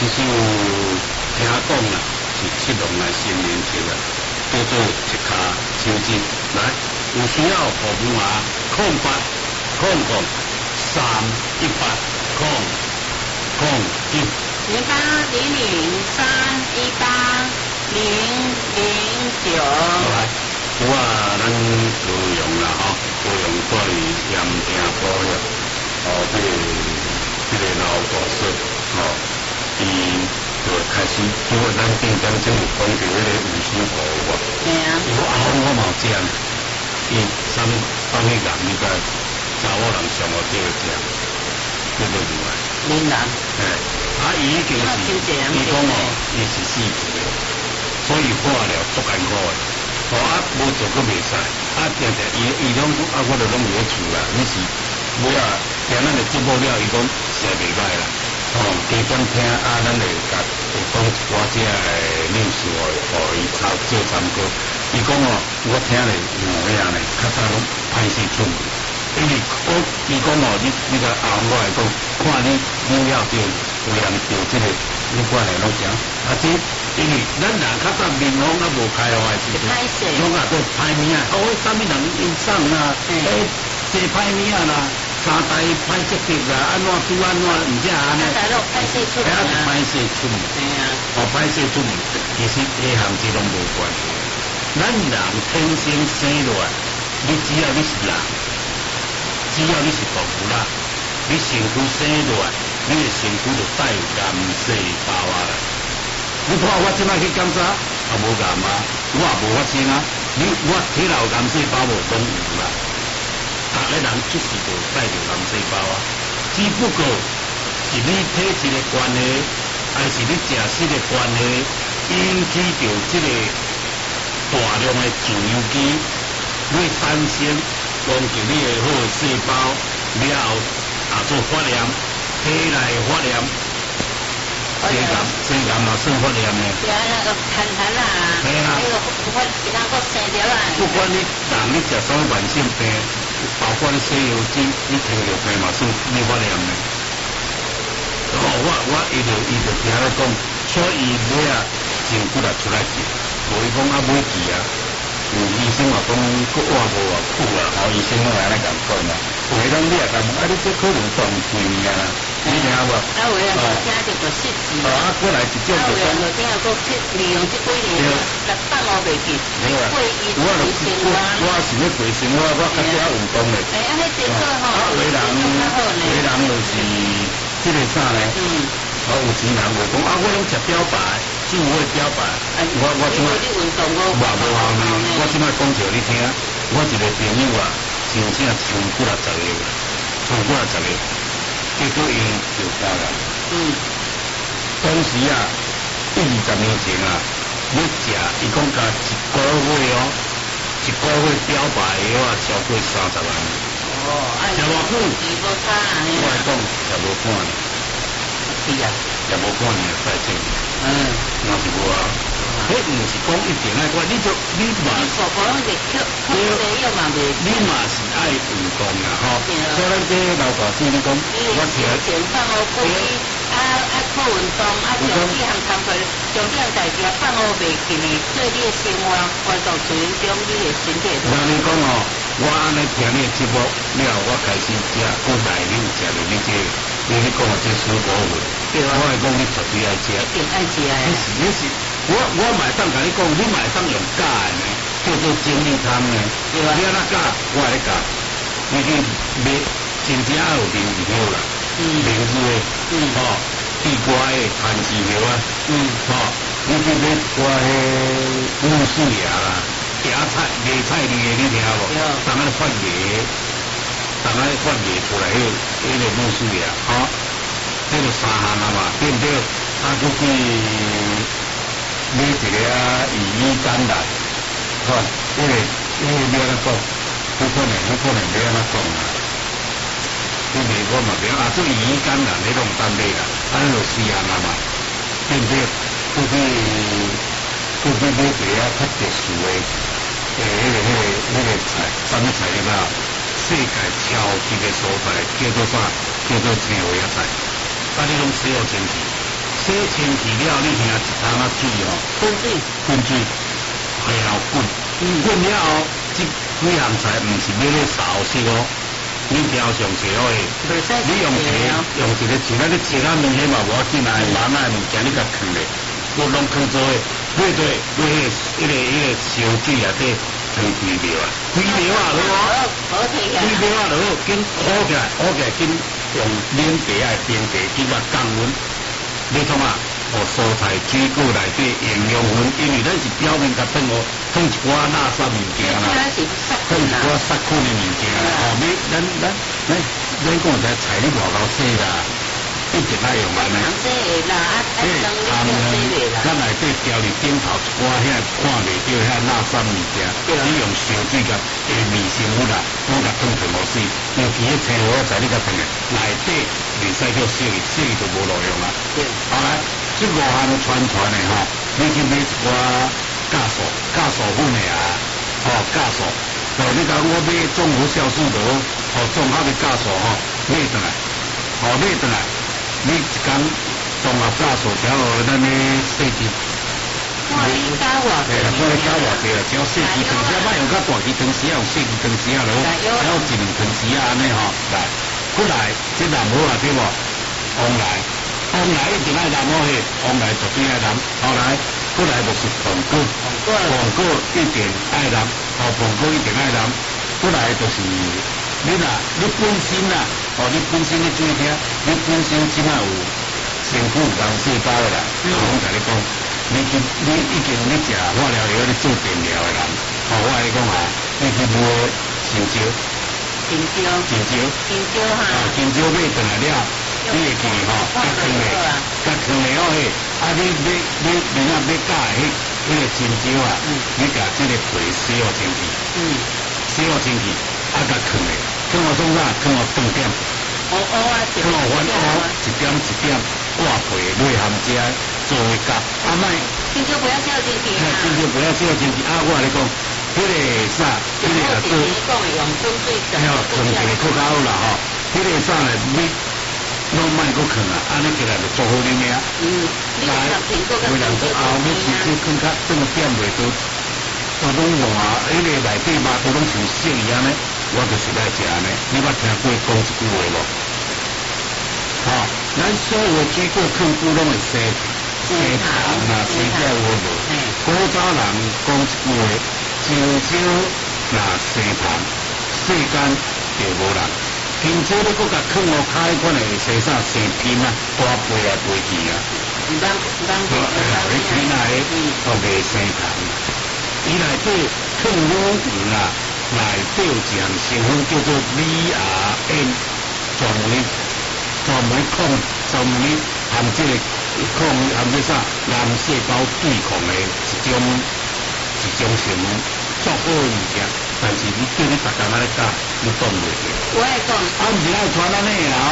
这首听讲啦，是七龙来新年曲啊，叫做一卡手机。来，有需要服务啊，0800 318 0800 318 009。 有啊，咱高雄啦吼，高雄带伊盐埕保育，这个老大叔吼，伊就开始，因为咱顶阵正有讲到迄个五星湖无？ 对啊。 我嘛有食，伊啥物放迄个那个查某人上好叫食，叫做牛啊。 闽南。 伊已经是，伊讲哦，伊是4级的，所以化疗足艰苦的。无做佫袂使，定伊拢我就拢伫咧厝啦。你是尾啊，听咱的节目了，伊讲实在袂歹啦。加减听咱会甲会讲一寡只的历史互伊做参考。伊讲我听咧有影咧，较早拢歹势出门，因为伊讲你个后我来讲，看你了着有人着这个，你看咧拢讲因为咱人较早面孔无开化的时阵，拢做歹物啊！啥物人因送啊？坐歹物啊啦，三代歹接触啦，安怎拄安怎，毋知安尼。 歹势出门。 歹势出门。 对啊。 歹势出门，其实下项这拢无关系。咱人天生生落来，你只要你是人，只要你是动物啦，你身躯生落来，你的身躯就带有癌细胞啊啦。你看我即摆去检查，无癌啊，我也无发生啊。我体内癌细胞无讲有啦，逐个人就是就带着癌细胞啊。只不过是你体质的关系，还是你食食的关系，引起着这个大量的自由基会产生攻击你的好细胞，了后也做发炎，体内发炎。肺癌嘛算发炎的。 对啊，那个痰啊， 对啊， 那个发其他个生条啊。 不管你食啥物慢性病，包括你西药剂，你糖尿病嘛算你发炎的。我伊就听咧讲，所以伊尾啊真骨力出来治，无伊讲买治啊。医生嘛讲，佫活无偌久啦，医生拢安尼共讲啦。有迄种你也讲，你这可能断气啊啦。你听无？ 有诶，听着就失智。 过来一种就讲。 有听个利用这几年，甲放学袂记，过医生活。 我是要过生活，我较少运动咧。 安尼结果吼， 有的人就是这个啥呢？有钱人会讲我拢食标白，就会标白。我即摆你运动无效呢？ 我即摆讲着你听，我一个朋友啊，真正唱几啊十个，唱几啊十个，结果因就发了。当时啊，20年前啊，要食，伊讲加一个月哦，一个月标白的药啊，超过30万。食偌久？ 无差啊！ 我来讲，也无看呢。 是啊， 也无看呢，再见。那是无啊。迄毋是讲一定爱管，你嘛。 你所讲的靠西药嘛袂。 你嘛是爱运动啊，吼。所以咱这老大姐你讲，我听。 前放学规靠运动，重几项工作，重点代志放学袂记呢，对你的生活活动最严重，你的身体。 那你讲哦，我安尼听你的节目了，我开始食，我内面食着你这，你讲的这水果味，我会讲你绝对爱食。 一定爱食的。 你是，我买当甲你讲，你买当用假的呢，叫做精力汤呢。你安那假，我来教。你去买，真正要有名字了啦，名字的，地瓜的番薯苗啊，你去买一寡迄木薯芽啦，芽菜、芽菜类的，你听无？当然发芽，出来迄个木薯芽，这就3项啊嘛，对不对？出去买一个羽衣甘蓝，这个要安怎讲？不可能要安怎讲啊？这个我嘛袂这羽衣甘蓝你拢单买啦，安尼就4项啊嘛，对不对？出去买一个较特殊的，那个菜，什么菜啦？世界超级的蔬菜叫做啥？叫做青花菜。你拢洗好清气，洗洗清气了，你听一汤仔水哦，滚水，然后滚了后，这几项菜唔是要咧烧熟哦，你调上去哦你用一个钱，你切啊面迄嘛无要紧啊，人啊物件你甲放咧，我拢放做诶，买对买迄个烧水内底放几秒啊，几秒啊，好，几秒啊，好，紧好起来，紧用冷茶啊冰茶紧甲降温，你创啊？哦，蔬菜水果内底营养分，因为咱是表面甲放一寡垃圾物件啦，放一寡杀菌的物件啦。哦，咱讲一下菜你外口洗啦，一定爱用安尼。咱内底调里顶头一寡遐看袂到遐垃圾物件，只用烧水甲微生物啦，我甲放平好水。尤其迄青花菜你甲放内底袂使叫洗去就无路用啦。好来。这五项串的吼，你去买一寡酵素粉的啊，酵素，你讲我买综合酵素đồ，综合的酵素买转来，你一工综合酵素调落咱的细支， 我咧加偌济， 只要细支汤匙，莫用较大支汤匙，用细支汤匙啊，然后1、2汤匙啊安尼来，过来这南好啊对无？往来一定爱淋好去，往来绝对爱淋。后来，过来就是苹果一定爱淋，苹果一定爱淋。过来就是你本身啦，你本身你注意听，你本身即摆有身躯有红细胞的啦，我甲你讲，你已经你食化疗药你做电疗的人，我甲你讲啊，你去买香蕉哈，香蕉买转来了。你会记甲坑咧好迄，你明仔要教迄个青椒啊，你甲这个皮洗好清气，甲坑咧，坑我创啥？坑我断点，坑我翻一点挂皮内含汁做伙夹，莫青椒不要掉进去啊！ 青椒不要掉进去啊！我来讲，迄个啥，迄个做，坑一个更较好啦吼，迄个啥来你。拢莫搁放啊，安尼起来就做好恁个啊。来，有人做后尾青椒放较转点袂到，拢用啊，迄个内底嘛都拢像色一样呢。我就是来食安尼，你捌听过讲一句话无？咱所有水果放久拢会生糖啦，水果有无？古早人讲一句话，香蕉若生糖，世间就无人。香蕉你搁甲放落开，可能会生啥生片啊，大背啊背去啊。你睇下都袂生糖，伊内底放乳黄啊，内底有一项成分叫做VRN，专门含这个含这啥癌细胞对抗的一种成分，足好的物件。但是你叫你逐工安尼教，你讲袂着。 我会讲， 毋是爱传安尼啦。